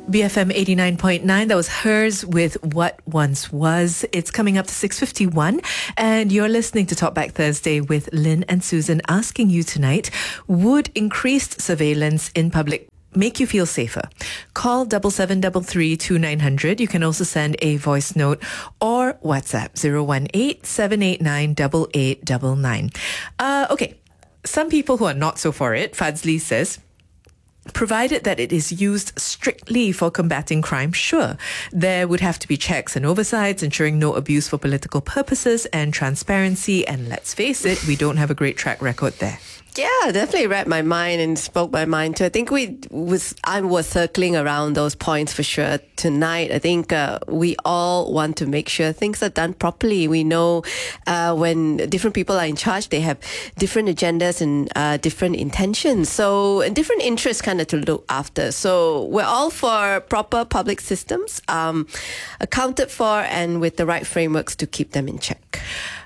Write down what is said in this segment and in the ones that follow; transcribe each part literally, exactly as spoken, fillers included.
B F M eighty-nine point nine. That was Hers with What Once Was. It's coming up to six fifty-one, and you're listening to Talkback Thursday with Lynn and Susan, asking you tonight, would increased surveillance in public make you feel safer? Call double seven double three two nine hundred. You can also send a voice note or WhatsApp zero one eight seven eight nine eight eight nine nine. Uh, okay, some people who are not so for it, Fadzli says, provided that it is used strictly for combating crime, sure. There would have to be checks and oversights, ensuring no abuse for political purposes and transparency. And let's face it, we don't have a great track record there. Yeah, definitely read my mind and spoke my mind too. I think we was I was circling around those points for sure tonight. I think uh, we all want to make sure things are done properly. We know uh, when different people are in charge, they have different agendas and uh, different intentions. So and different interests kind of to look after. So we're all for proper public systems, um, accounted for and with the right frameworks to keep them in check.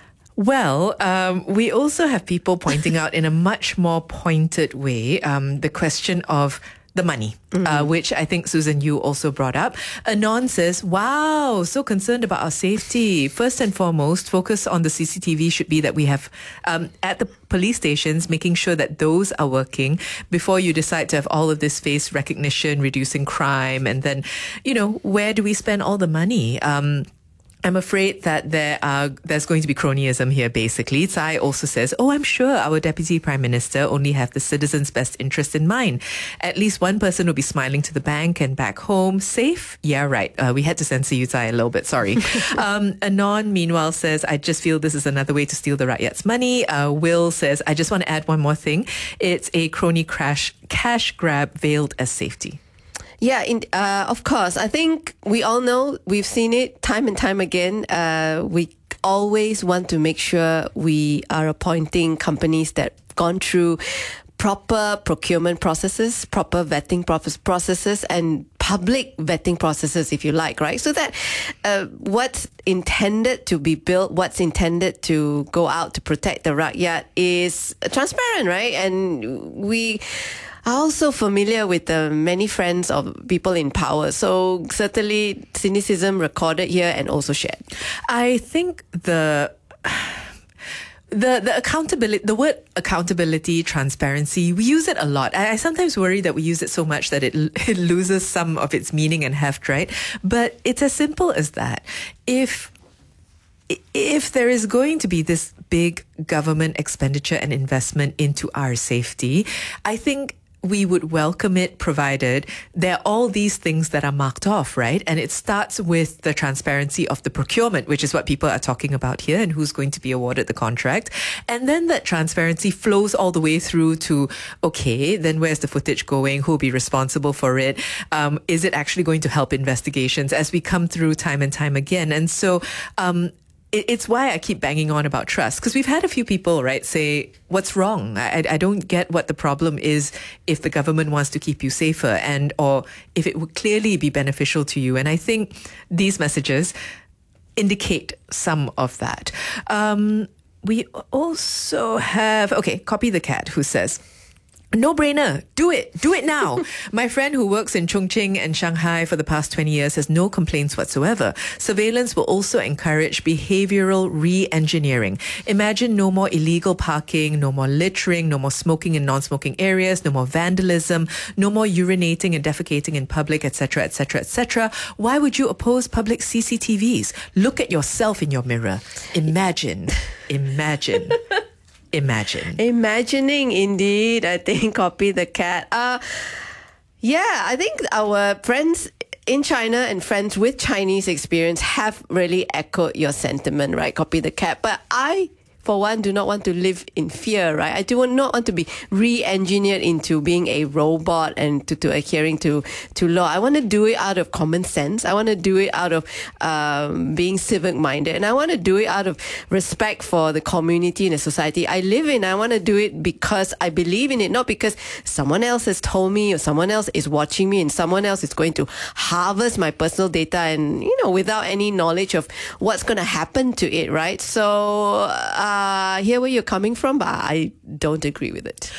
Well, um, we also have people pointing out in a much more pointed way um, the question of the money, mm-hmm. uh, which I think, Susan, you also brought up. Anon says, wow, so concerned about our safety. First and foremost, focus on the C C T V should be that we have um, at the police stations, making sure that those are working before you decide to have all of this face recognition, reducing crime. And then, you know, where do we spend all the money? Um, I'm afraid that there are, there's going to be cronyism here, basically. Tsai also says, oh, I'm sure our Deputy Prime Minister only have the citizens' best interest in mind. At least one person will be smiling to the bank and back home. Safe? Yeah, right. Uh, we had to censor you, Tsai, a little bit. Sorry. um, Anon, meanwhile, says, I just feel this is another way to steal the Rakyat's money. Uh, Will says, I just want to add one more thing. It's a crony crash, cash grab veiled as safety. Yeah, in, uh, of course. I think we all know, we've seen it time and time again. Uh, we always want to make sure we are appointing companies that gone through proper procurement processes, proper vetting processes, and public vetting processes, if you like, right? So that uh, what's intended to be built, what's intended to go out to protect the rakyat is transparent, right? And we are also familiar with the many friends of people in power. So certainly cynicism recorded here and also shared. I think the... The the accountability, the word accountability, transparency, we use it a lot. I, I sometimes worry that we use it so much that it, it loses some of its meaning and heft, right? But it's as simple as that. If if there is going to be this big government expenditure and investment into our safety, I think we would welcome it, provided there are all these things that are marked off, right? And it starts with the transparency of the procurement, which is what people are talking about here, and who's going to be awarded the contract. And then that transparency flows all the way through to, okay, then where's the footage going? Who will be responsible for it? Um, is it actually going to help investigations as we come through time and time again? And so, um, it's why I keep banging on about trust, because we've had a few people, right, say, what's wrong? I, I don't get what the problem is if the government wants to keep you safer, and or if it would clearly be beneficial to you. And I think these messages indicate some of that. Um, we also have, okay, Copy the Cat, who says, no brainer. Do it. Do it now. My friend who works in Chongqing and Shanghai for the past twenty years has no complaints whatsoever. Surveillance will also encourage behavioral re-engineering. Imagine no more illegal parking, no more littering, no more smoking in non-smoking areas, no more vandalism, no more urinating and defecating in public, et cetera, et cetera, et cetera. Why would you oppose public C C T Vs? Look at yourself in your mirror. Imagine. Imagine. Imagine. Imagining, indeed. I think Copy the Cat. Uh, yeah, I think our friends in China and friends with Chinese experience have really echoed your sentiment, right? Copy the Cat. But I, for one, do not want to live in fear, right? I do not want to be re-engineered into being a robot and to, to adhering to, to law. I want to do it out of common sense. I want to do it out of um, being civic-minded. And I want to do it out of respect for the community and the society I live in. I want to do it because I believe in it, not because someone else has told me or someone else is watching me and someone else is going to harvest my personal data and, you know, without any knowledge of what's going to happen to it, right? So... Uh, I hear where you're coming from, but I don't agree with it.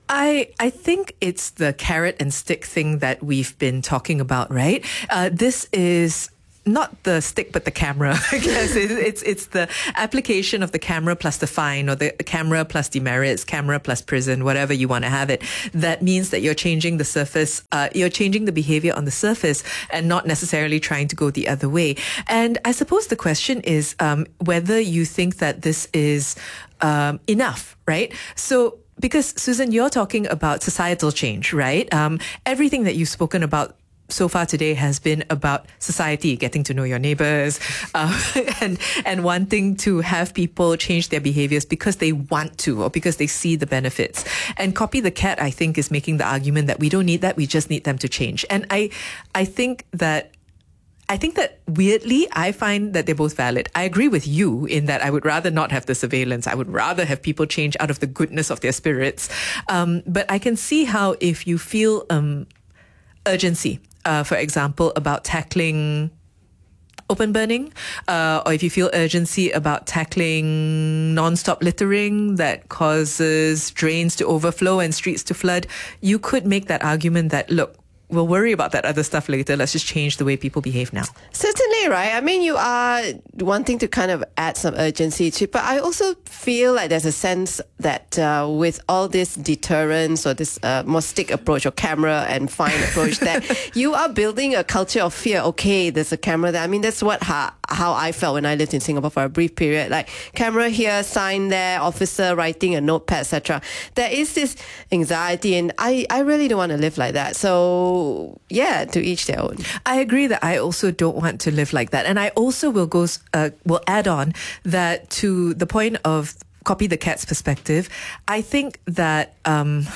I I think it's the carrot and stick thing that we've been talking about, right? Uh, this is not the stick, but the camera. I guess it, it's it's the application of the camera plus the fine, or the camera plus demerits, camera plus prison, whatever you want to have it. That means that you're changing the surface, uh, you're changing the behavior on the surface, and not necessarily trying to go the other way. And I suppose the question is um, whether you think that this is um, enough, right? So. Because, Susan, you're talking about societal change, right? Um, everything that you've spoken about so far today has been about society, getting to know your neighbors, uh, and and wanting to have people change their behaviors because they want to, or because they see the benefits. And Copy the Cat, I think, is making the argument that we don't need that, we just need them to change. And I, I think that I think that weirdly, I find that they're both valid. I agree with you in that I would rather not have the surveillance. I would rather have people change out of the goodness of their spirits. Um, but I can see how if you feel um, urgency, uh, for example, about tackling open burning, uh, or if you feel urgency about tackling non-stop littering that causes drains to overflow and streets to flood, you could make that argument that, look, we'll worry about that other stuff later. Let's just change the way people behave now. Certainly, right? I mean, you are wanting to kind of add some urgency to it, but I also feel like there's a sense that uh, with all this deterrence or this uh, more stick approach or camera and fine approach, that you are building a culture of fear. Okay, there's a camera there. I mean, that's what how, how I felt when I lived in Singapore for a brief period. Like, camera here, sign there, officer writing a notepad, et cetera. There is this anxiety, and I, I really don't want to live like that. So, yeah, to each their own. I agree that I also don't want to live like that. And I also will go, uh, will add on that to the point of Copy the Cat's perspective. I think that, um,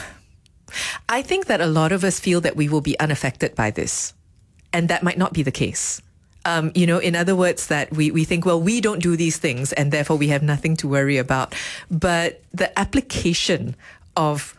I think that a lot of us feel that we will be unaffected by this. And that might not be the case. Um, you know, in other words, that we, we think, well, we don't do these things and therefore we have nothing to worry about. But the application of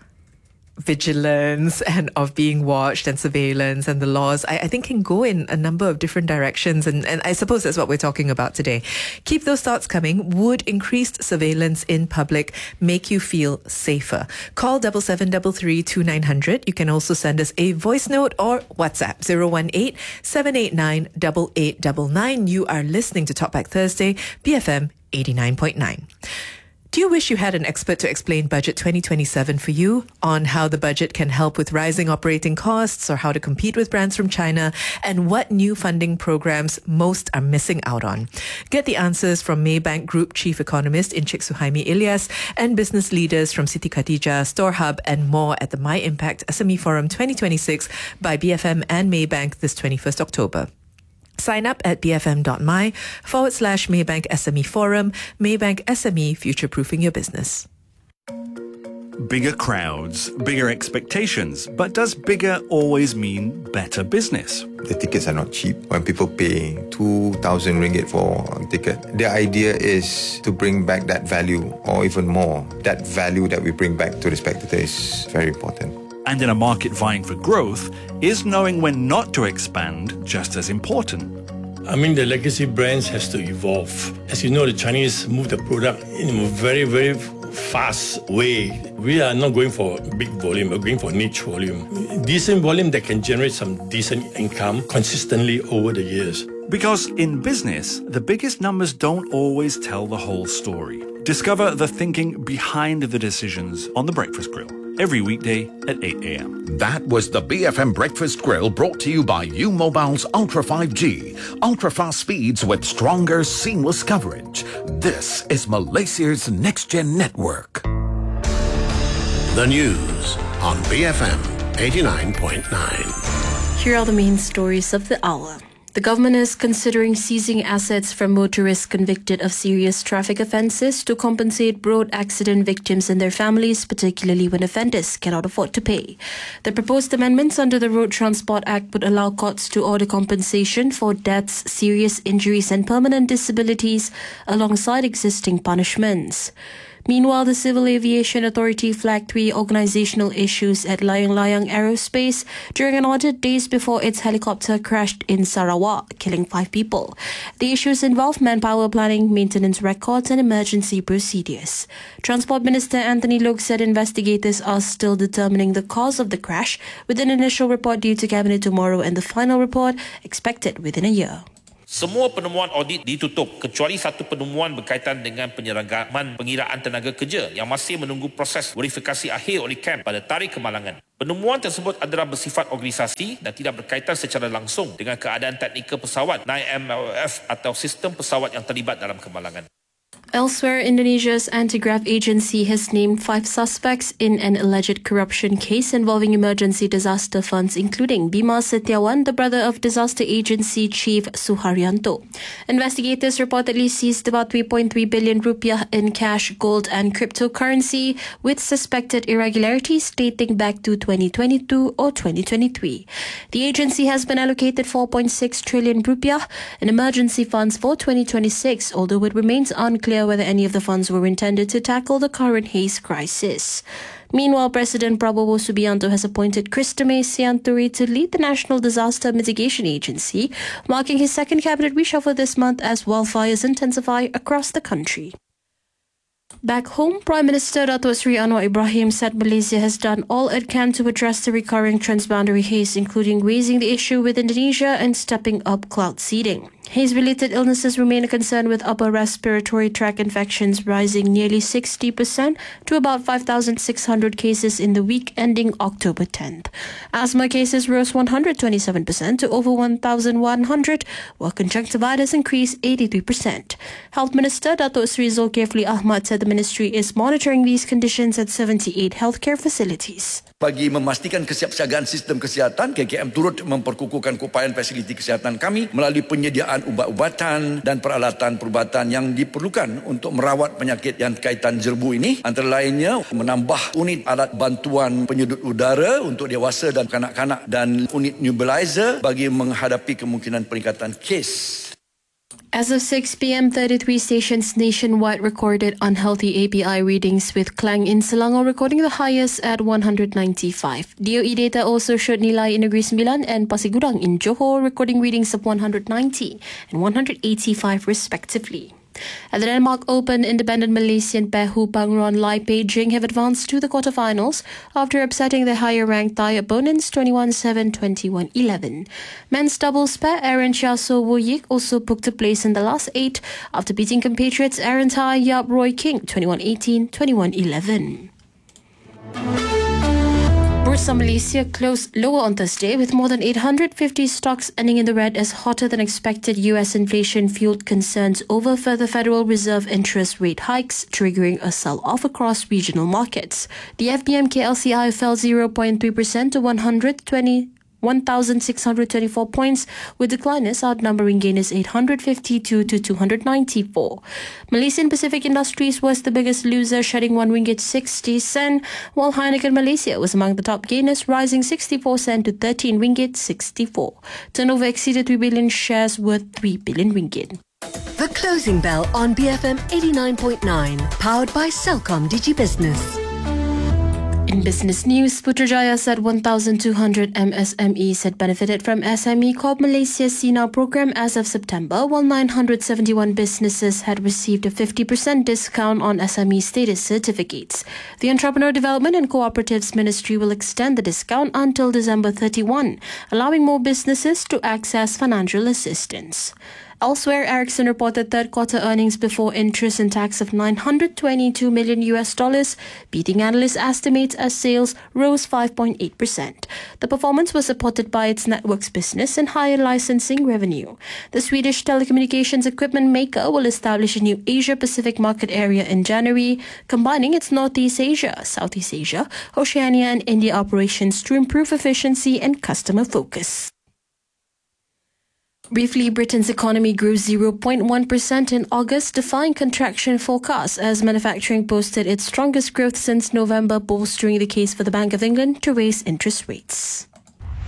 vigilance and of being watched and surveillance and the laws, I, I think can go in a number of different directions. And, and I suppose that's what we're talking about today. Keep those thoughts coming. Would increased surveillance in public make you feel safer? Call seven seven three three two nine zero zero. You can also send us a voice note or WhatsApp zero one eight seven eight nine eight eight nine nine. You are listening to Talkback Thursday, B F M eighty-nine point nine. Do you wish you had an expert to explain Budget twenty twenty-seven for you on how the budget can help with rising operating costs or how to compete with brands from China and what new funding programs most are missing out on? Get the answers from Maybank Group Chief Economist Encik Suhaimi Ilyas and business leaders from Siti Khadijah, StoreHub and more at the My Impact S M E Forum twenty twenty-six by B F M and Maybank this twenty-first October. Sign up at bfm.my forward slash Maybank S M E Forum. Maybank S M E, future-proofing your business. Bigger crowds, bigger expectations. But does bigger always mean better business? The tickets are not cheap. When people pay two thousand ringgit for a ticket, the idea is to bring back that value or even more. That value that we bring back to the spectator is very important. And in a market vying for growth, is knowing when not to expand just as important? I mean, the legacy brands has to evolve. As you know, the Chinese move the product in a very, very fast way. We are not going for big volume, we're going for niche volume. Decent volume that can generate some decent income consistently over the years. Because in business, the biggest numbers don't always tell the whole story. Discover the thinking behind the decisions on The Breakfast Grill, every weekday at eight a.m. That was the B F M Breakfast Grill, brought to you by U Mobile's Ultra five G. Ultra fast speeds with stronger, seamless coverage. This is Malaysia's next-gen network. The news on B F M eighty-nine point nine. Here are the main stories of the hour. The government is considering seizing assets from motorists convicted of serious traffic offences to compensate road accident victims and their families, particularly when offenders cannot afford to pay. The proposed amendments under the Road Transport Act would allow courts to order compensation for deaths, serious injuries and permanent disabilities alongside existing punishments. Meanwhile, the Civil Aviation Authority flagged three organizational issues at Layang Layang Aerospace during an audit days before its helicopter crashed in Sarawak, killing five people. The issues involve manpower planning, maintenance records, and emergency procedures. Transport Minister Anthony Loke said investigators are still determining the cause of the crash, with an initial report due to Cabinet tomorrow and the final report expected within a year. Semua penemuan audit ditutup kecuali satu penemuan berkaitan dengan penyeragaman pengiraan tenaga kerja yang masih menunggu proses verifikasi akhir oleh K A M pada tarikh kemalangan. Penemuan tersebut adalah bersifat organisasi dan tidak berkaitan secara langsung dengan keadaan teknikal pesawat nine M L F atau sistem pesawat yang terlibat dalam kemalangan. Elsewhere, Indonesia's anti-graft agency has named five suspects in an alleged corruption case involving emergency disaster funds, including Bima Setiawan, the brother of disaster agency chief Suharyanto. Investigators reportedly seized about three point three billion rupiah in cash, gold and cryptocurrency, with suspected irregularities dating back to twenty twenty-two or twenty twenty-three. The agency has been allocated four point six trillion rupiah in emergency funds for twenty twenty-six, although it remains unclear whether any of the funds were intended to tackle the current haze crisis. Meanwhile, President Prabowo Subianto has appointed Christome Sianturi to lead the National Disaster Mitigation Agency, marking his second cabinet reshuffle this month as wildfires intensify across the country. Back home, Prime Minister Dato' Sri Anwar Ibrahim said Malaysia has done all it can to address the recurring transboundary haze, including raising the issue with Indonesia and stepping up cloud seeding. Haze-related illnesses remain a concern, with upper respiratory tract infections rising nearly sixty percent to about five thousand six hundred cases in the week ending October tenth. Asthma cases rose one hundred twenty-seven percent to over one thousand one hundred, while conjunctivitis increased eighty-three percent. Health Minister Dato' Sri Zulkifli Ahmad said the ministry is monitoring these conditions at seventy-eight healthcare facilities. Bagi memastikan kesiapsiagaan sistem kesihatan, K K M turut memperkukuhkan keupayaan fasiliti kesihatan kami melalui penyediaan ubat-ubatan dan peralatan perubatan yang diperlukan untuk merawat penyakit yang kaitan jerbu ini. Antara lainnya menambah unit alat bantuan penyedut udara untuk dewasa dan kanak-kanak dan unit nebulizer bagi menghadapi kemungkinan peningkatan kes. As of six p.m, thirty-three stations nationwide recorded unhealthy A P I readings, with Klang in Selangor recording the highest at one hundred ninety-five. D O E data also showed Nilai in Negeri Sembilan and Pasir Gudang in Johor recording readings of one hundred ninety and one hundred eighty-five respectively. At the Denmark Open, independent Malaysian pair Hu Pangron Lai Pei Jing have advanced to the quarterfinals after upsetting their higher-ranked Thai opponents twenty-one seven, twenty-one eleven. Men's doubles pair Aaron Chia So Woo Yik also booked a place in the last eight after beating compatriots Aaron Tai Yap Roy King twenty-one eighteen, twenty-one eleven. Bursa Malaysia closed lower on Thursday, with more than eight hundred fifty stocks ending in the red as hotter than expected U S inflation fueled concerns over further Federal Reserve interest rate hikes, triggering a sell-off across regional markets. The F B M K L C I fell zero point three percent to one hundred twenty. one thousand six hundred twenty-four points, with decliners outnumbering gainers eight hundred fifty-two to two hundred ninety-four. Malaysian Pacific Industries was the biggest loser, shedding one ringgit sixty cent, while Heineken Malaysia was among the top gainers, rising sixty-four cent to thirteen ringgit sixty-four. Turnover exceeded three billion, shares worth three billion ringgit. The Closing Bell on B F M eighty-nine point nine, powered by Celcom DigiBusiness. In business news, Putrajaya said one thousand two hundred M S M Es had benefited from S M E Corp Malaysia's C N A program as of September, while nine hundred seventy-one businesses had received a fifty percent discount on S M E status certificates. The Entrepreneur Development and Cooperatives Ministry will extend the discount until December thirty-first, allowing more businesses to access financial assistance. Elsewhere, Ericsson reported third quarter earnings before interest and tax of nine hundred twenty-two million U S dollars, beating analyst estimates as sales rose five point eight percent. The performance was supported by its networks business and higher licensing revenue. The Swedish telecommunications equipment maker will establish a new Asia-Pacific market area in January, combining its Northeast Asia, Southeast Asia, Oceania and India operations to improve efficiency and customer focus. Briefly, Britain's economy grew zero point one percent in August, defying contraction forecasts as manufacturing posted its strongest growth since November, bolstering the case for the Bank of England to raise interest rates.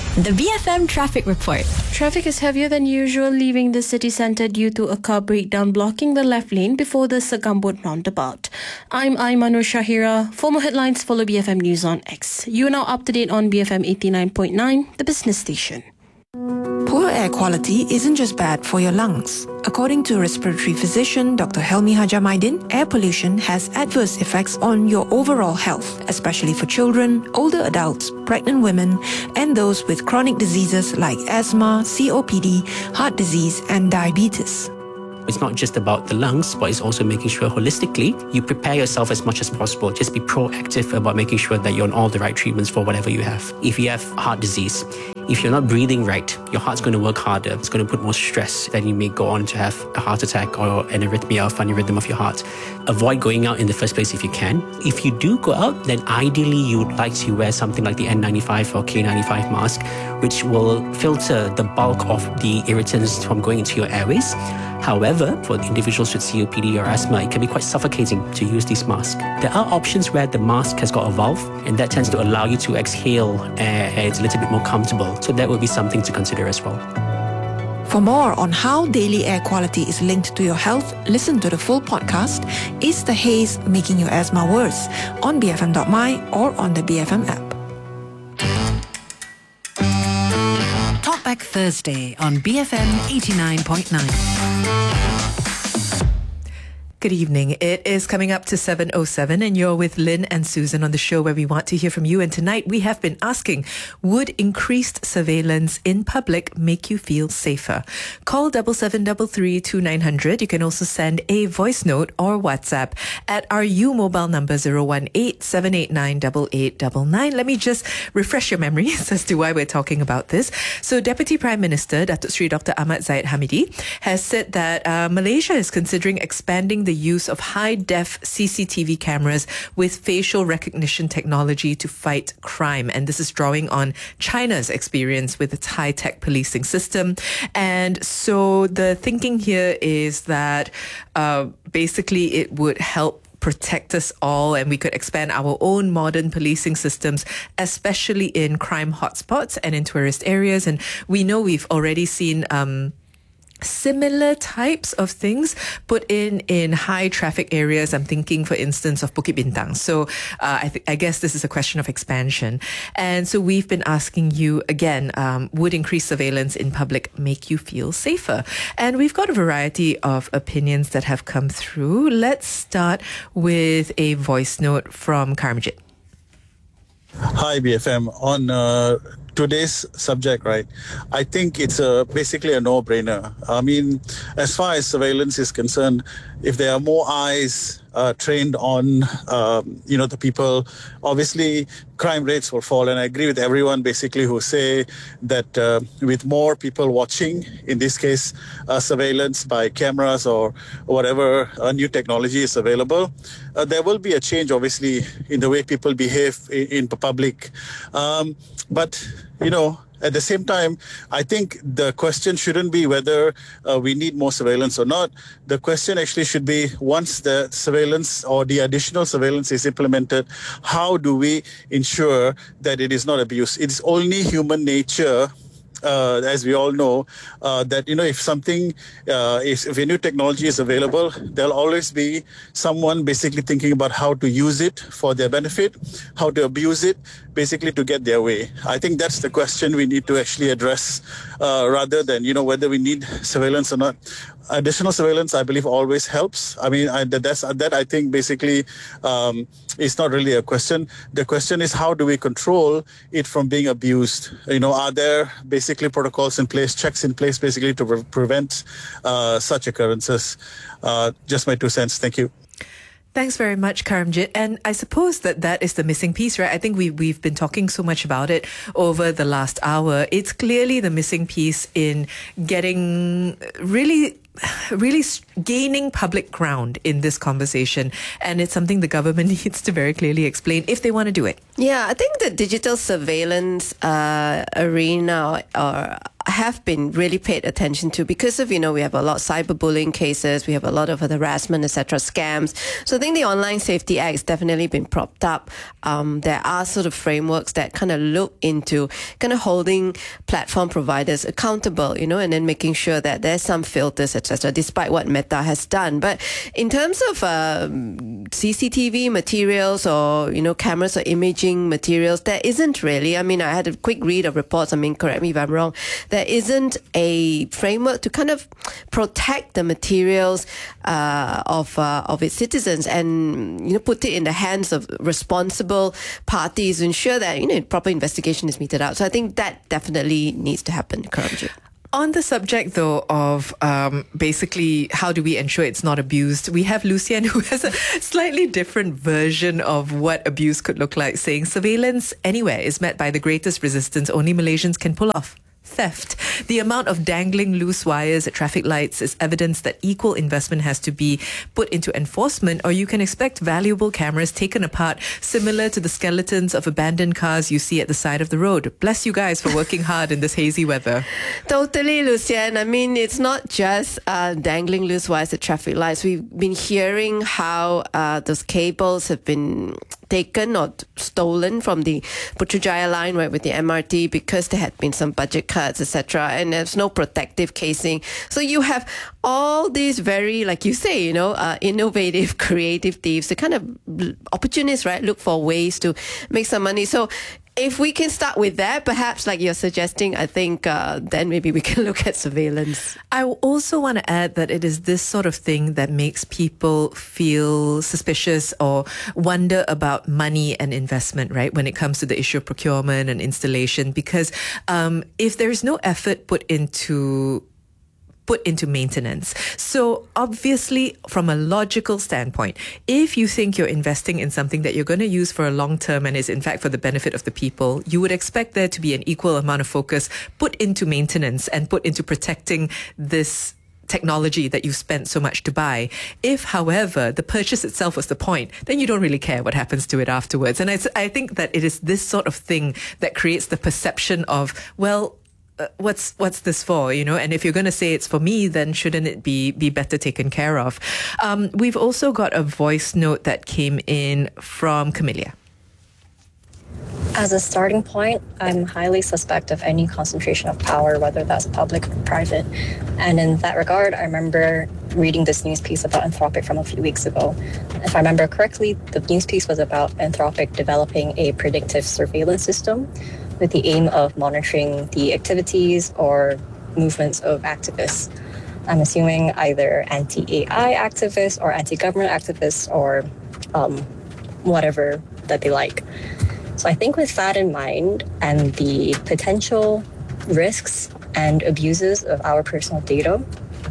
The B F M Traffic Report. Traffic is heavier than usual leaving the city centre due to a car breakdown blocking the left lane before the Segambut roundabout. I'm Aimanur Shahira. For more headlines, follow B F M News on X. You are now up to date on B F M eighty-nine point nine, the business station. Poor air quality isn't just bad for your lungs. According to respiratory physician Doctor Helmi Hajamaidin, air pollution has adverse effects on your overall health, especially for children, older adults, pregnant women, and those with chronic diseases like asthma, C O P D, heart disease, and diabetes. It's not just about the lungs, but it's also making sure holistically you prepare yourself as much as possible. Just be proactive about making sure that you're on all the right treatments for whatever you have. If you have heart disease, if you're not breathing right, your heart's going to work harder. It's going to put more stress. Then you may go on to have a heart attack or an arrhythmia, a funny rhythm of your heart. Avoid going out in the first place if you can. If you do go out, then ideally you would like to wear something like the N ninety-five or K ninety-five mask, which will filter the bulk of the irritants from going into your airways. However, for individuals with C O P D or asthma, it can be quite suffocating to use these masks. There are options where the mask has got a valve, and that tends to allow you to exhale air, and it's a little bit more comfortable. So that would be something to consider as well. For more on how daily air quality is linked to your health, listen to the full podcast, Is the Haze Making Your Asthma Worse? On B F M dot M Y or on the B F M app. Talkback Thursday on B F M eighty-nine point nine. Good evening. It is coming up to seven oh seven and you're with Lynn and Susan on the show where we want to hear from you. And tonight we have been asking, would increased surveillance in public make you feel safer? Call seven seven three three two nine zero zero. You can also send a voice note or WhatsApp at our U mobile number zero one eight seven eight nine eight eight nine nine. Let me just refresh your memories as to why we're talking about this. So Deputy Prime Minister Datuk Seri Doctor Ahmad Zahid Hamidi has said that uh, Malaysia is considering expanding the the use of high-def C C T V cameras with facial recognition technology to fight crime. And this is drawing on China's experience with its high-tech policing system. And so the thinking here is that uh, basically it would help protect us all, and we could expand our own modern policing systems, especially in crime hotspots and in tourist areas. And we know we've already seen um similar types of things put in in high traffic areas. I'm thinking, for instance, of Bukit Bintang. So uh, I, th- I guess this is a question of expansion. And so we've been asking you again, um, would increased surveillance in public make you feel safer? And we've got a variety of opinions that have come through. Let's start with a voice note from Karamjit. Hi, B F M. On uh, today's subject, right, I think it's a, basically a no-brainer. I mean, as far as surveillance is concerned, if there are more eyes uh, trained on, um, you know, the people, obviously crime rates will fall. And I agree with everyone basically who say that uh, with more people watching, in this case, uh, surveillance by cameras or whatever uh, new technology is available, uh, there will be a change, obviously, in the way people behave in, in public. Um, but, you know, at the same time, I think the question shouldn't be whether uh, we need more surveillance or not. The question actually should be, once the surveillance or the additional surveillance is implemented, how do we ensure that it is not abused? It's only human nature, Uh, as we all know, uh, that, you know, if something, uh, if, if a new technology is available, there'll always be someone basically thinking about how to use it for their benefit, how to abuse it, basically to get their way. I think that's the question we need to actually address, uh, rather than, you know, whether we need surveillance or not. Additional surveillance, I believe, always helps. I mean, I, that's that I think basically um, is not really a question. The question is, how do we control it from being abused? You know, are there basically protocols in place, checks in place, basically to pre- prevent uh, such occurrences? Uh, just my two cents. Thank you. Thanks very much, Karamjit. And I suppose that that is the missing piece, right? I think we, we've been talking so much about it over the last hour. It's clearly the missing piece in getting really really gaining public ground in this conversation. And it's something the government needs to very clearly explain if they want to do it. Yeah, I think the digital surveillance uh, arena or have been really paid attention to because of, you know, we have a lot of cyberbullying cases, we have a lot of harassment, et cetera, scams. So I think the Online Safety Act has definitely been propped up. Um, there are sort of frameworks that kind of look into kind of holding platform providers accountable, you know, and then making sure that there's some filters, et cetera, despite what Meta has done. But in terms of um, C C T V materials or, you know, cameras or imaging materials, there isn't really. I mean, I had a quick read of reports. I mean, correct me if I'm wrong. There isn't a framework to kind of protect the materials uh, of uh, of its citizens and, you know, put it in the hands of responsible parties to ensure that, you know, proper investigation is meted out. So I think that definitely needs to happen, Karamjit. On the subject, though, of um, basically how do we ensure it's not abused, we have Lucian, who has a slightly different version of what abuse could look like, saying surveillance anywhere is met by the greatest resistance only Malaysians can pull off. Theft. The amount of dangling loose wires at traffic lights is evidence that equal investment has to be put into enforcement, or you can expect valuable cameras taken apart, similar to the skeletons of abandoned cars you see at the side of the road. Bless you guys for working hard in this hazy weather. Totally, Lucian. I mean, it's not just uh, dangling loose wires at traffic lights. We've been hearing how uh, those cables have been taken or stolen from the Putrajaya line, right, with the M R T because there had been some budget cuts, et cetera, and there's no protective casing. So you have all these very, like you say, you know, uh, innovative, creative thieves, the kind of opportunists, right, look for ways to make some money. So if we can start with that, perhaps like you're suggesting, I think uh, then maybe we can look at surveillance. I also want to add that it is this sort of thing that makes people feel suspicious or wonder about money and investment, right, when it comes to the issue of procurement and installation. Because um, if there is no effort put into put into maintenance. So obviously, from a logical standpoint, if you think you're investing in something that you're going to use for a long term and is in fact for the benefit of the people, you would expect there to be an equal amount of focus put into maintenance and put into protecting this technology that you spent so much to buy. If, however, the purchase itself was the point, then you don't really care what happens to it afterwards. And I, I think that it is this sort of thing that creates the perception of, well, Uh, what's what's this for, you know? And if you're going to say it's for me, then shouldn't it be be better taken care of? Um, we've also got a voice note that came in from Camellia. As a starting point, I'm highly suspect of any concentration of power, whether that's public or private. And in that regard, I remember reading this news piece about Anthropic from a few weeks ago. If I remember correctly, the news piece was about Anthropic developing a predictive surveillance system with the aim of monitoring the activities or movements of activists. I'm assuming either anti-A I activists or anti-government activists or um, whatever that they like. So I think with that in mind and the potential risks and abuses of our personal data,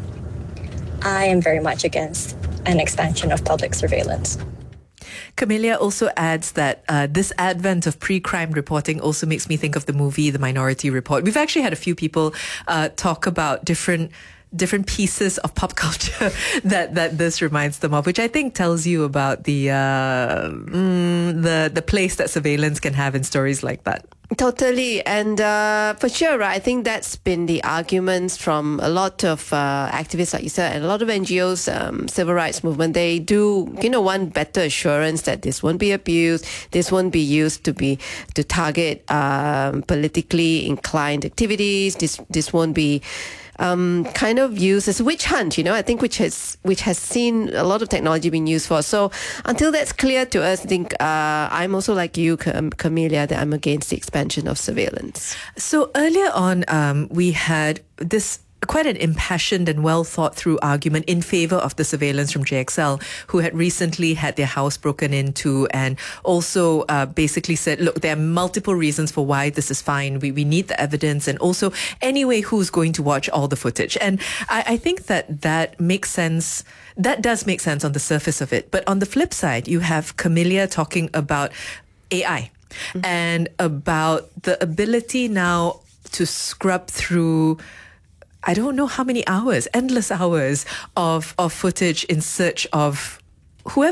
I am very much against an expansion of public surveillance. Camellia also adds that uh, this advent of pre-crime reporting also makes me think of the movie The Minority Report. We've actually had a few people uh, talk about different different pieces of pop culture that, that this reminds them of, which I think tells you about the uh, mm, the the place that surveillance can have in stories like that. Totally. And uh, for sure, right, I think that's been the arguments from a lot of uh, activists, like you said, and a lot of N G Os, um, civil rights movement. They do, you know, want better assurance that this won't be abused, this won't be used to be to target um, politically inclined activities. This this won't be Um, kind of used as a witch hunt, you know, I think which has which has seen a lot of technology being used for. So until that's clear to us, I think uh, I'm also like you, Cam- Camellia, that I'm against the expansion of surveillance. So earlier on, um, we had this quite an impassioned and well thought through argument in favor of the surveillance from J X L, who had recently had their house broken into and also uh, basically said, look, there are multiple reasons for why this is fine. We we need the evidence, and also anyway, who's going to watch all the footage? And I, I think that that makes sense. That does make sense on the surface of it. But on the flip side, you have Camellia talking about A I mm-hmm. and about the ability now to scrub through I don't know how many hours, endless hours of, of footage in search of whoever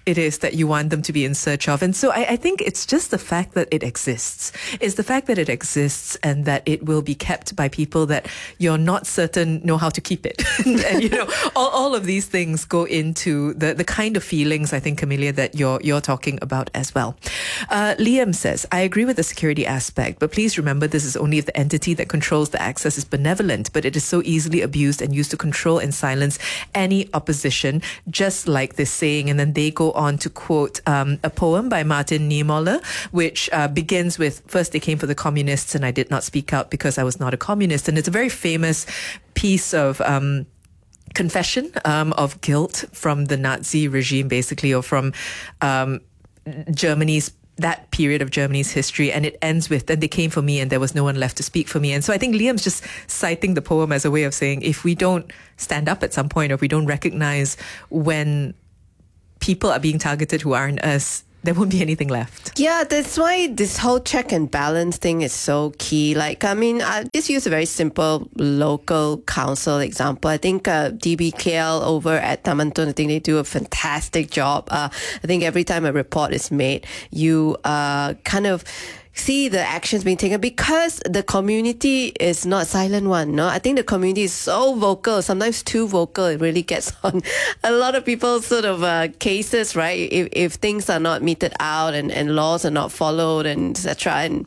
it is that you want them to be in search of. And so I, I think it's just the fact that it exists. It's the fact that it exists and that it will be kept by people that you're not certain know how to keep it. And, you know, all, all of these things go into the, the kind of feelings, I think, Camelia, that you're, you're talking about as well. Uh, Liam says, I agree with the security aspect, but please remember this is only if the entity that controls the access is benevolent, but it is so easily abused and used to control and silence any opposition, just like this saying. And then they go on to quote um, a poem by Martin Niemöller, which uh, begins with, first they came for the communists and I did not speak out because I was not a communist. And it's a very famous piece of um, confession um, of guilt from the Nazi regime, basically, or from um, Germany's that period of Germany's history. And it ends with, then they came for me and there was no one left to speak for me. And so I think Liam's just citing the poem as a way of saying, if we don't stand up at some point, or if we don't recognize when people are being targeted who aren't us, there won't be anything left. Yeah, that's why this whole check and balance thing is so key. Like, I mean, I just use a very simple local council example. I think uh, D B K L over at Taman Tun, I think they do a fantastic job. Uh, I think every time a report is made, you uh, kind of see the actions being taken because the community is not a silent one. No, I think the community is so vocal, sometimes too vocal. It really gets on a lot of people's sort of uh, cases, right? If if things are not meted out and, and laws are not followed and et cetera. And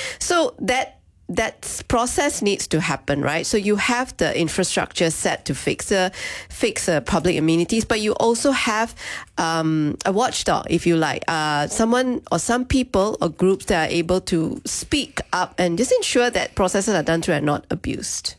so that that process needs to happen, right? So you have the infrastructure set to fix a fix a public amenities, but you also have um, a watchdog, if you like, uh, someone or some people or groups that are able to speak up and just ensure that processes are done through and not abused.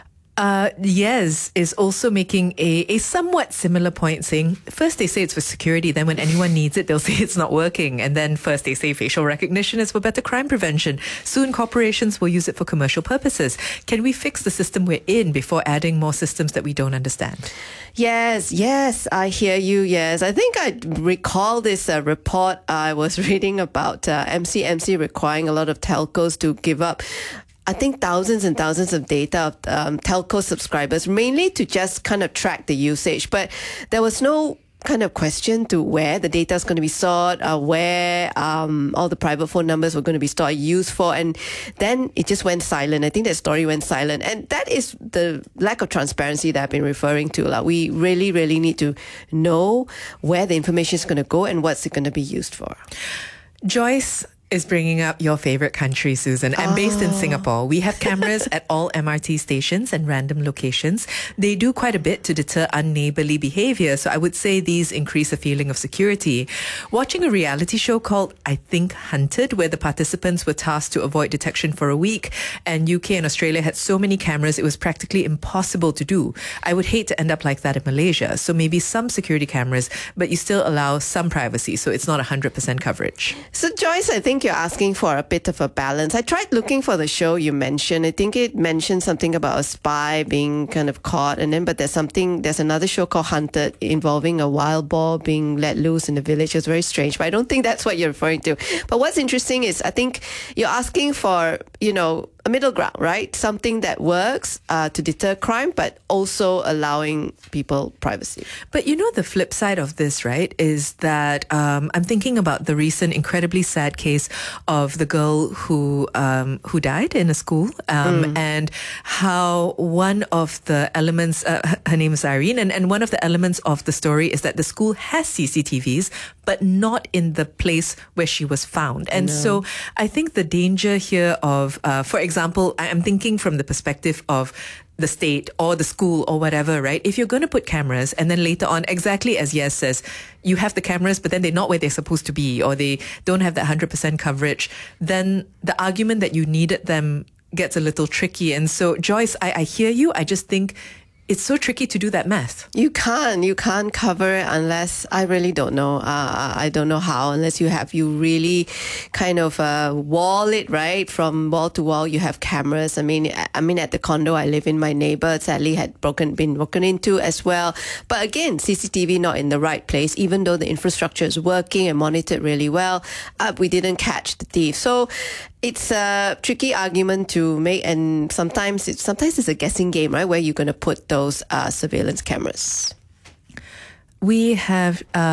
Uh, Yes is also making a, a somewhat similar point, saying first they say it's for security, then when anyone needs it, they'll say it's not working. And then first they say facial recognition is for better crime prevention. Soon corporations will use it for commercial purposes. Can we fix the system we're in before adding more systems that we don't understand? Yes, yes, I hear you. Yes, I think I recall this uh, report I was reading about uh, M C M C requiring a lot of telcos to give up, I think, thousands and thousands of data of um, telco subscribers, mainly to just kind of track the usage. But there was no kind of question to where the data is going to be stored, uh, where um, all the private phone numbers were going to be stored, used for. And then it just went silent. I think that story went silent. And that is the lack of transparency that I've been referring to. Like, we really, really need to know where the information is going to go and what's it going to be used for. Joyce is bringing up your favorite country, Susan. I'm oh. based in Singapore. We have cameras at all M R T stations and random locations. They do quite a bit to deter unneighborly behavior, so I would say these increase a feeling of security. Watching a reality show called I Think Hunted, where the participants were tasked to avoid detection for a week, and U K and Australia had so many cameras it was practically impossible to do. I would hate to end up like that in Malaysia, so maybe some security cameras, but you still allow some privacy, so it's not one hundred percent coverage. So Joyce, I think you're asking for a bit of a balance. I tried looking for the show you mentioned. I think it mentioned something about a spy being kind of caught, and then but there's something there's another show called Hunted involving a wild boar being let loose in the village. It's very strange, but I don't think that's what you're referring to. But what's interesting is I think you're asking for, you know, a middle ground, right? Something that works uh, to deter crime, but also allowing people privacy. But you know, the flip side of this, right, is that um, I'm thinking about the recent incredibly sad case of the girl who um, who died in a school, um, mm. and how one of the elements, uh, her name is Irene, and, and one of the elements of the story is that the school has C C T Vs, but not in the place where she was found. And no. so I think the danger here of, uh, for example, example, I'm thinking from the perspective of the state or the school or whatever, right? If you're going to put cameras and then later on, exactly as Yes says, you have the cameras, but then they're not where they're supposed to be, or they don't have that one hundred percent coverage, then the argument that you needed them gets a little tricky. And so, Joyce, I, I hear you. I just think it's so tricky to do that math. You can't. You can't cover it unless, I really don't know. Uh, I don't know how, unless you have, you really kind of uh, wall it, right? From wall to wall, you have cameras. I mean, I mean, at the condo I live in, my neighbor sadly had broken, been broken into as well. But again, C C T V not in the right place, even though the infrastructure is working and monitored really well, uh, we didn't catch the thief. So it's a tricky argument to make, and sometimes it's sometimes it's a guessing game, right? Where you're going to put those uh, surveillance cameras. We have uh,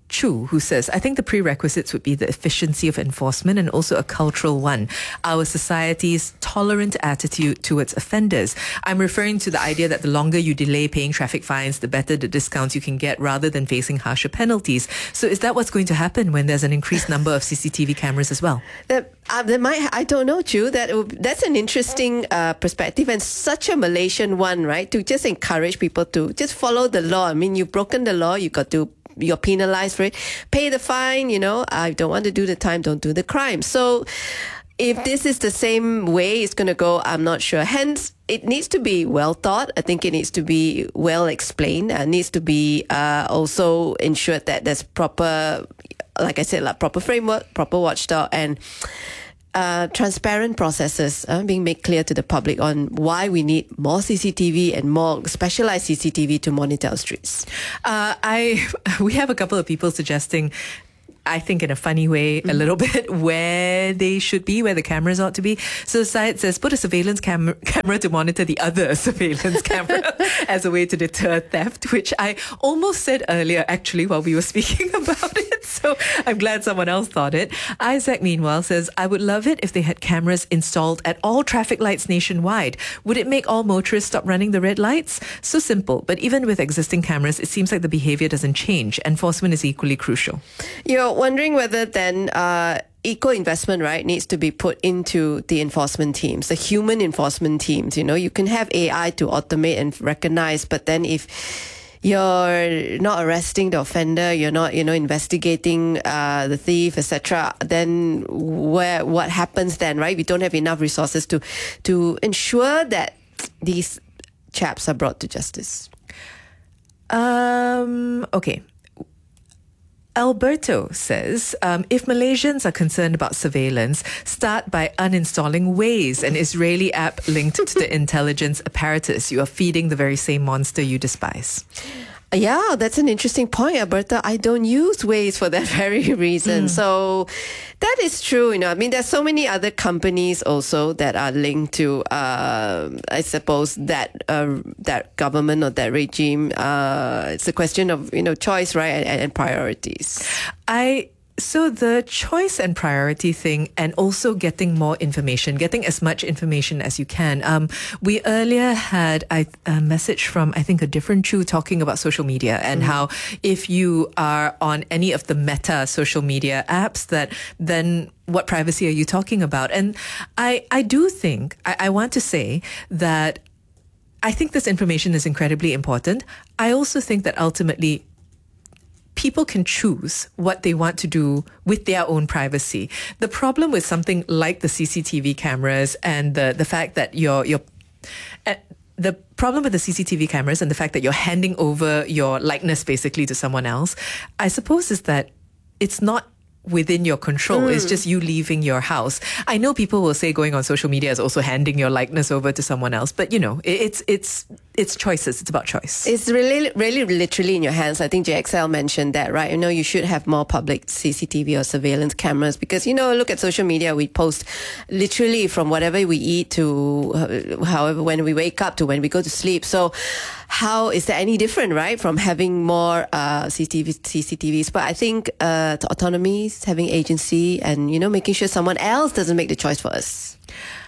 Chu, who says, I think the prerequisites would be the efficiency of enforcement and also a cultural one. Our society's tolerant attitude towards offenders. I'm referring to the idea that the longer you delay paying traffic fines, the better the discounts you can get rather than facing harsher penalties. So is that what's going to happen when there's an increased number of C C T V cameras as well? That, uh, that might, I don't know, Chu. That that's an interesting uh, perspective and such a Malaysian one, right? To just encourage people to just follow the law. I mean, you've broken the law, you got to you're penalized for it. Pay the fine, you know, I don't want to do the time, don't do the crime. So if this is the same way it's going to go, I'm not sure. Hence, it needs to be well thought. I think it needs to be well explained. It needs to be uh, also ensured that there's proper, like I said, like proper framework, proper watchdog, and Uh, transparent processes uh, being made clear to the public on why we need more C C T V and more specialized C C T V to monitor our streets. Uh, I we have a couple of people suggesting, I think in a funny way, a little bit, where they should be, where the cameras ought to be. So Syed says, put a surveillance cam- camera to monitor the other surveillance camera as a way to deter theft, which I almost said earlier, actually, while we were speaking about it. So I'm glad someone else thought it. Isaac, meanwhile, says, I would love it if they had cameras installed at all traffic lights nationwide. Would it make all motorists stop running the red lights? So simple. But even with existing cameras, it seems like the behavior doesn't change. Enforcement is equally crucial. You're wondering whether then uh, eco-investment, right, needs to be put into the enforcement teams, the human enforcement teams. You know, you can have A I to automate and recognize, but then if you're not arresting the offender, you're not, you know, investigating uh, the thief, et cetera, then where what happens then, right? We don't have enough resources to to ensure that these chaps are brought to justice. Um. Okay. Alberto says, um, if Malaysians are concerned about surveillance, start by uninstalling Waze, an Israeli app linked to the intelligence apparatus. You are feeding the very same monster you despise. Yeah, that's an interesting point, Alberta. I don't use Waze for that very reason. Mm. So that is true. You know, I mean, there's so many other companies also that are linked to, uh, I suppose, that uh, that government or that regime. Uh, it's a question of, you know, choice, right, and, and priorities. I... So the choice and priority thing, and also getting more information, getting as much information as you can. Um, we earlier had a, a message from, I think, a different Chu talking about social media and mm. how if you are on any of the Meta social media apps, that then what privacy are you talking about? And I, I do think, I, I want to say that I think this information is incredibly important. I also think that ultimately people can choose what they want to do with their own privacy. The problem with something like the C C T V cameras and the, the fact that you're, you're uh, the problem with the C C T V cameras and the fact that you're handing over your likeness basically to someone else, I suppose, is that it's not within your control. Mm. It's just you leaving your house. I know people will say going on social media is also handing your likeness over to someone else, but you know, it's it's it's choices. It's about choice. It's really, really literally in your hands. I think J X L mentioned that, right? You know, you should have more public C C T V or surveillance cameras because, you know, look at social media. We post literally from whatever we eat to uh, however, when we wake up to when we go to sleep. So how is that any different, right, from having more uh, C C T V, C C T Vs? But I think uh, autonomy, having agency, and, you know, making sure someone else doesn't make the choice for us.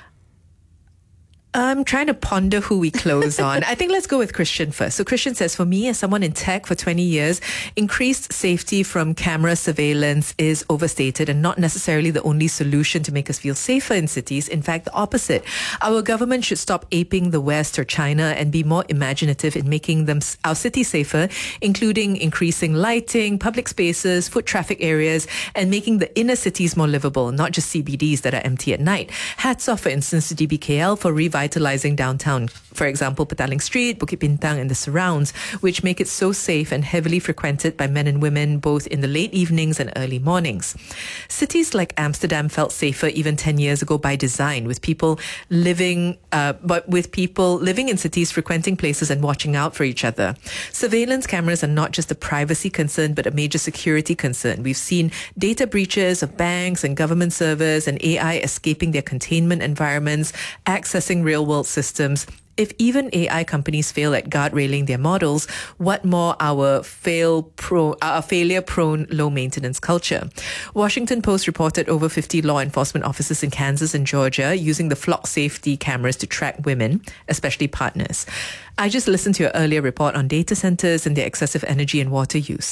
I'm trying to ponder who we close on. I think let's go with Christian first. So Christian says, for me, as someone in tech for twenty years, increased safety from camera surveillance is overstated and not necessarily the only solution to make us feel safer in cities. In fact, the opposite. Our government should stop aping the West or China and be more imaginative in making them our cities safer, including increasing lighting, public spaces, foot traffic areas, and making the inner cities more livable, not just C B Ds that are empty at night. Hats off, for instance, to D B K L for revitalizing Revitalizing downtown, for example, Petaling Street, Bukit Bintang and the surrounds, which make it so safe and heavily frequented by men and women both in the late evenings and early mornings. Cities like Amsterdam felt safer even ten years ago by design, with people living, uh, but with people living in cities, frequenting places and watching out for each other. Surveillance cameras are not just a privacy concern, but a major security concern. We've seen data breaches of banks and government servers and A I escaping their containment environments, accessing real-world systems. If even A I companies fail at guardrailing their models, what more our fail pro, our failure-prone, low-maintenance culture? Washington Post reported over fifty law enforcement officers in Kansas and Georgia using the flock safety cameras to track women, especially partners. I just listened to your earlier report on data centers and their excessive energy and water use.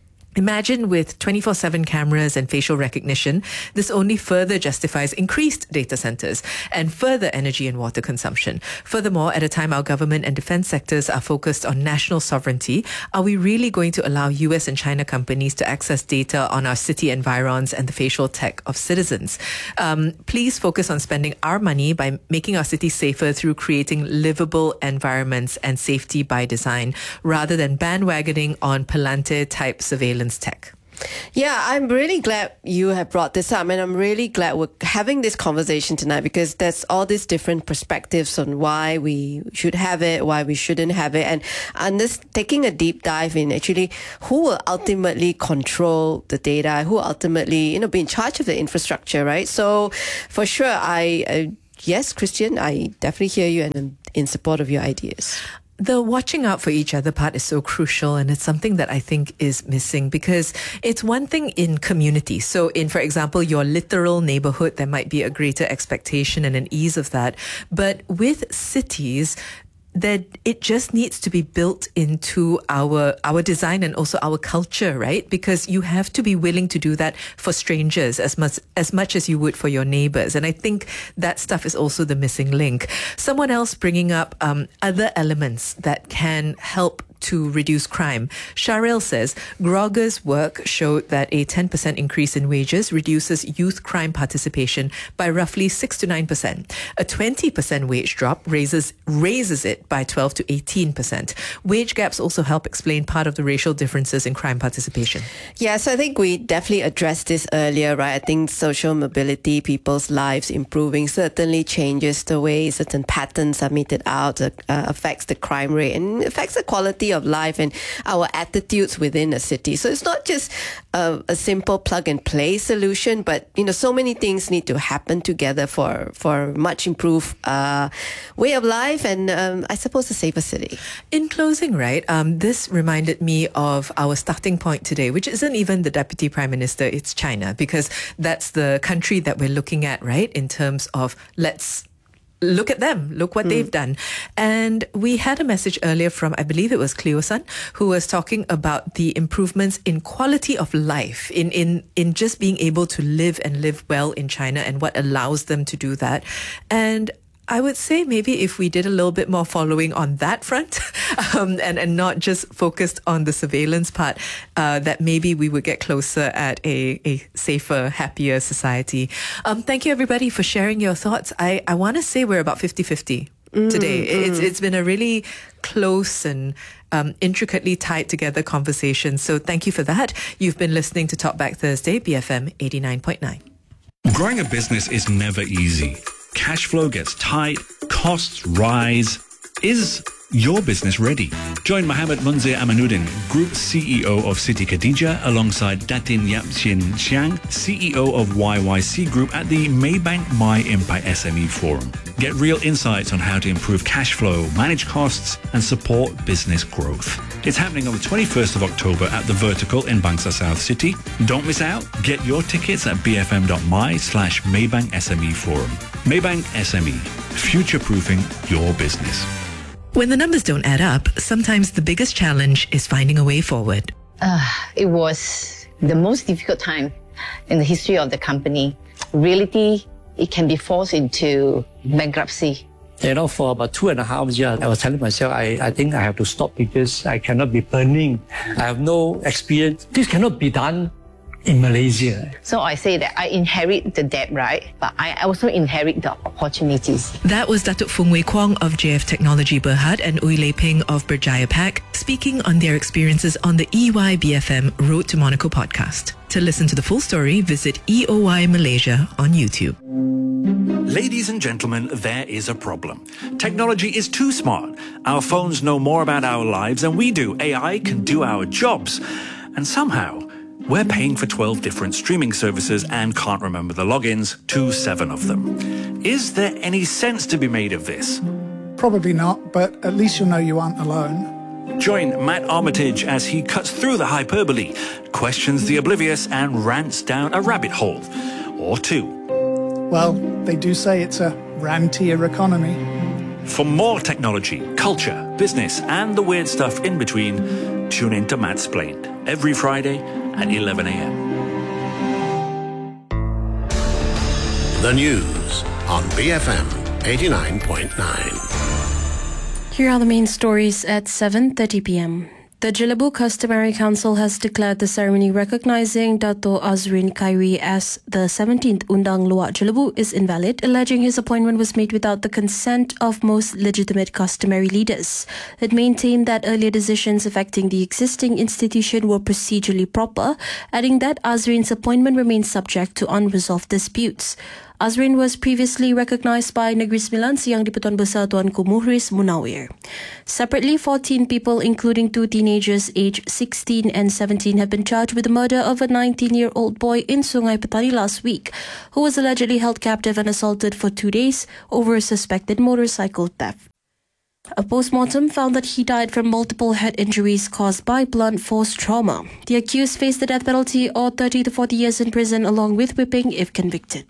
Imagine with twenty-four seven cameras and facial recognition, this only further justifies increased data centers and further energy and water consumption. Furthermore, at a time our government and defense sectors are focused on national sovereignty, are we really going to allow U S and China companies to access data on our city environs and the facial tech of citizens? Um, please focus on spending our money by making our cities safer through creating livable environments and safety by design, rather than bandwagoning on Palantir-type surveillance tech. Yeah, I'm really glad you have brought this up, and I'm really glad we're having this conversation tonight, because there's all these different perspectives on why we should have it, why we shouldn't have it, and, and this taking a deep dive in actually who will ultimately control the data, who will ultimately, you know, be in charge of the infrastructure, right? So for sure, I, uh, yes, Christian, I definitely hear you and I'm in support of your ideas. The watching out for each other part is so crucial, and it's something that I think is missing, because it's one thing in community. So in, for example, your literal neighborhood, there might be a greater expectation and an ease of that. But with cities, that it just needs to be built into our our design and also our culture, right? Because you have to be willing to do that for strangers as much as much as you would for your neighbors. And I think that stuff is also the missing link. Someone else bringing up um, other elements that can help to reduce crime. Sharil says, Grogger's work showed that a ten percent increase in wages reduces youth crime participation by roughly six to nine percent. A twenty percent wage drop raises raises it by twelve to eighteen percent. Wage gaps also help explain part of the racial differences in crime participation. Yes, I think we definitely addressed this earlier, right? I think social mobility, people's lives improving, certainly changes the way certain patterns are meted out, uh, affects the crime rate, and affects the quality of life and our attitudes within a city. So it's not just a, a simple plug and play solution, but you know, so many things need to happen together for for much improved uh, way of life, and um, I suppose a safer city. In closing, right, um, this reminded me of our starting point today, which isn't even the Deputy Prime Minister, it's China, because that's the country that we're looking at, right, in terms of let's look at them, look what mm. they've done. And we had a message earlier from, I believe it was Cleo-san, who was talking about the improvements in quality of life, in, in, in just being able to live and live well in China and what allows them to do that. And I would say maybe if we did a little bit more following on that front um, and, and not just focused on the surveillance part, uh, that maybe we would get closer at a, a safer, happier society. Um, thank you, everybody, for sharing your thoughts. I, I want to say we're about fifty-fifty mm, today. Mm. It's, it's been a really close and um, intricately tied together conversation. So thank you for that. You've been listening to Talkback Thursday, B F M eighty-nine point nine. Growing a business is never easy. Cash flow gets tight, costs rise. Is your business ready? Join Mohammed Munzir Amanuddin, Group C E O of Siti Khadija, alongside Datin Yap Chin Chiang, C E O of Y Y C Group, at the Maybank My Impact S M E Forum. Get real insights on how to improve cash flow, manage costs, and support business growth. It's happening on the twenty-first of October at The Vertical in Bangsa South City. Don't miss out. Get your tickets at bfm.my slash Maybank S M E Forum. Maybank S M E, future-proofing your business. When the numbers don't add up, sometimes the biggest challenge is finding a way forward. Uh, it was the most difficult time in the history of the company. Reality, it can be forced into bankruptcy. You know, for about two and a half years, I was telling myself, I, I think I have to stop because I cannot be burning. I have no experience. This cannot be done in Malaysia. So I say that I inherit the debt, right? But I also inherit the opportunities. That was Datuk Fung Wei Kwong of J F Technology Berhad and Ui Lei Ping of Berjaya Pack speaking on their experiences on the E Y B F M Road to Monaco podcast. To listen to the full story, visit E O Y Malaysia on YouTube. Ladies and gentlemen, there is a problem. Technology is too smart. Our phones know more about our lives than we do. A I can do our jobs. And somehow, We're paying for twelve different streaming services and can't remember the logins to seven of them. Is there any sense to be made of this? Probably not, but at least you'll know you aren't alone. Join Matt Armitage as he cuts through the hyperbole, questions the oblivious and rants down a rabbit hole. Or two. Well, they do say it's a rantier economy. For more technology, culture, business and the weird stuff in between, tune in to Mattsplained every Friday at eleven a.m. The news on B F M eighty-nine point nine. Here are the main stories at seven thirty p.m. The Jelebu Customary Council has declared the ceremony recognizing Dato' Azrin Khairi as the seventeenth Undang Luar Jelebu is invalid, alleging his appointment was made without the consent of most legitimate customary leaders. It maintained that earlier decisions affecting the existing institution were procedurally proper, adding that Azrin's appointment remains subject to unresolved disputes. Azrin was previously recognized by Negeri Sembilan Siang di-Pertuan Besar Tuanku Muhriz Munawir. Separately, fourteen people, including two teenagers aged sixteen and seventeen, have been charged with the murder of a nineteen-year-old boy in Sungai Petani last week, who was allegedly held captive and assaulted for two days over a suspected motorcycle theft. A post-mortem found that he died from multiple head injuries caused by blunt force trauma. The accused faced the death penalty or thirty to forty years in prison along with whipping if convicted.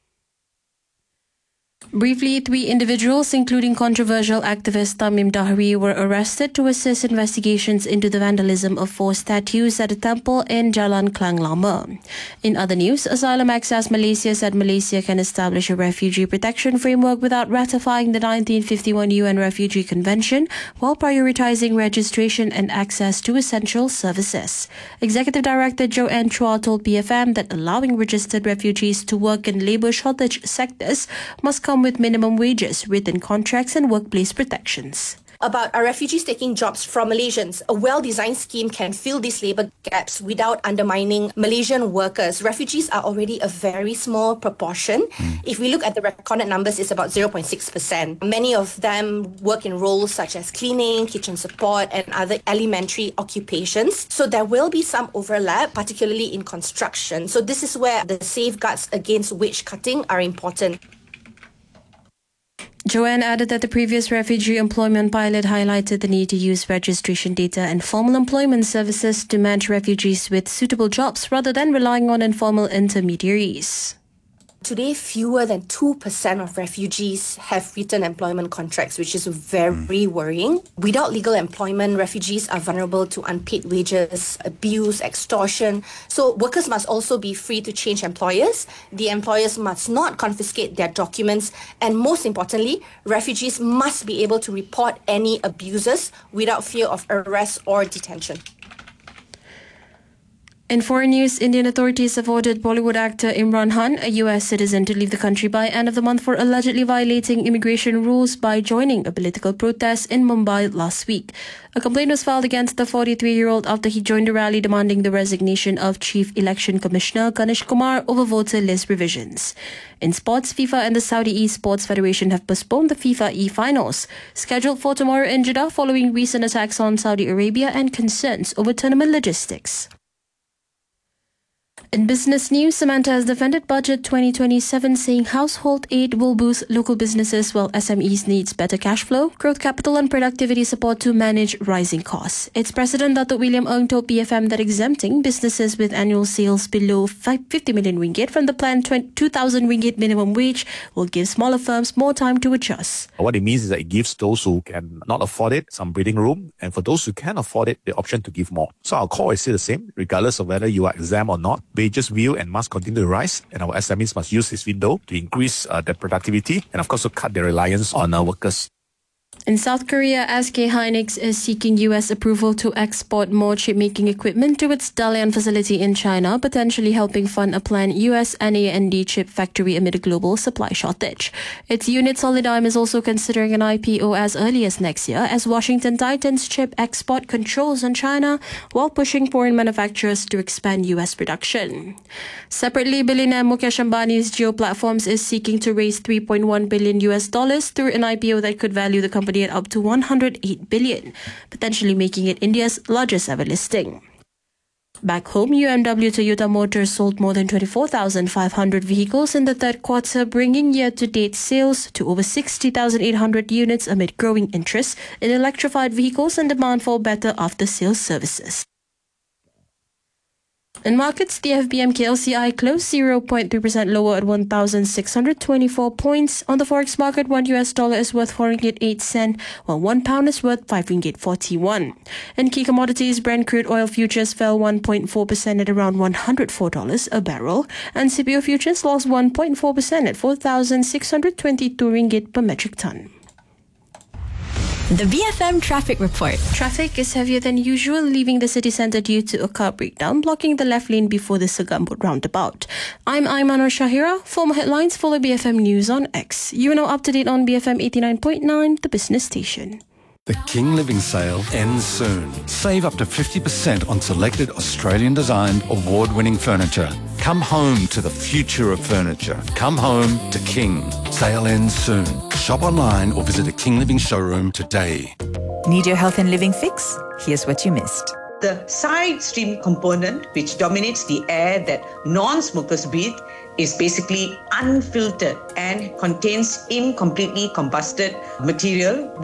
Briefly, three individuals, including controversial activist Tamim Dahri, were arrested to assist investigations into the vandalism of four statues at a temple in Jalan Klang Lama. In other news, Asylum Access Malaysia said Malaysia can establish a refugee protection framework without ratifying the nineteen fifty-one U N Refugee Convention, while prioritizing registration and access to essential services. Executive Director Joanne Chua told B F M that allowing registered refugees to work in labour shortage sectors must come with minimum wages, written contracts and workplace protections. About our refugees taking jobs from Malaysians. A well-designed scheme can fill these labour gaps without undermining Malaysian workers. Refugees are already a very small proportion. Mm. If we look at the recorded numbers, it's about zero point six percent. Many of them work in roles such as cleaning, kitchen support and other elementary occupations. So there will be some overlap, particularly in construction. So this is where the safeguards against wage cutting are important. Joanne added that the previous refugee employment pilot highlighted the need to use registration data and formal employment services to match refugees with suitable jobs rather than relying on informal intermediaries. Today, fewer than two percent of refugees have written employment contracts, which is very worrying. Without legal employment, refugees are vulnerable to unpaid wages, abuse, extortion. So workers must also be free to change employers. The employers must not confiscate their documents. And most importantly, refugees must be able to report any abuses without fear of arrest or detention. In foreign news, Indian authorities have ordered Bollywood actor Imran Khan, a U S citizen, to leave the country by end of the month for allegedly violating immigration rules by joining a political protest in Mumbai last week. A complaint was filed against the forty-three-year-old after he joined a rally demanding the resignation of Chief Election Commissioner Ganesh Kumar over voter list revisions. In sports, FIFA and the Saudi Esports Federation have postponed the FIFA E-Finals, scheduled for tomorrow in Jeddah following recent attacks on Saudi Arabia and concerns over tournament logistics. In business news, Samantha has defended Budget twenty twenty-seven, saying household aid will boost local businesses while S M Es needs better cash flow, growth capital and productivity support to manage rising costs. Its president, Dato' William Ng, told B F M that exempting businesses with annual sales below fifty million ringgit from the planned two thousand ringgit minimum wage will give smaller firms more time to adjust. What it means is that it gives those who can not afford it some breathing room, and for those who can afford it, the option to give more. So our core is still the same, regardless of whether you are exempt or not. Wages will and must continue to rise, and our S M Es must use this window to increase uh, their productivity and of course to cut their reliance on our workers. In South Korea, S K Hynix is seeking U S approval to export more chip-making equipment to its Dalian facility in China, potentially helping fund a planned U S N A N D chip factory amid a global supply shortage. Its unit Solidigm is also considering an I P O as early as next year as Washington tightens chip export controls on China while pushing foreign manufacturers to expand U S production. Separately, billionaire Mukesh Ambani's Jio Platforms is seeking to raise three point one billion U S dollars through an I P O that could value the company at up to one hundred eight billion, potentially making it India's largest ever listing. Back home, U M W Toyota Motors sold more than twenty-four thousand five hundred vehicles in the third quarter, bringing year-to-date sales to over sixty thousand eight hundred units amid growing interest in electrified vehicles and demand for better after-sales services. In markets, the F B M K L C I closed zero point three percent lower at one thousand six hundred twenty-four points. On the forex market, one U S dollar is worth four ringgit eight cents, while one pound is worth five ringgit forty-one. In key commodities, Brent crude oil futures fell one point four percent at around one hundred four dollars a barrel, and C P O futures lost one point four percent at four thousand six hundred twenty-two ringgit per metric ton. The B F M Traffic Report. Traffic is heavier than usual leaving the city centre due to a car breakdown, blocking the left lane before the Segambut roundabout. I'm Aiman Shahira. For more headlines, follow B F M News on X. You are now up to date on B F M eighty-nine point nine, the business station. The King Living Sale ends soon. Save up to fifty percent on selected Australian-designed, award-winning furniture. Come home to the future of furniture. Come home to King. Sale ends soon. Shop online or visit a King Living showroom today. Need your health and living fix? Here's what you missed. The side stream component, which dominates the air that non-smokers breathe, is basically unfiltered and contains incompletely combusted material